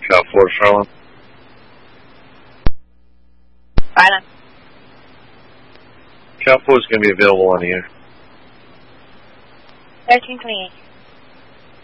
Cal 4 Charlotte. Right on. Cal 4 is going to be available on the air. 1328.